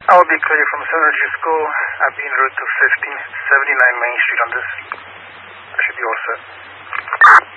I will be clear from Synergy School. I'll be en route to 1579 Main Street on this. I should be all set.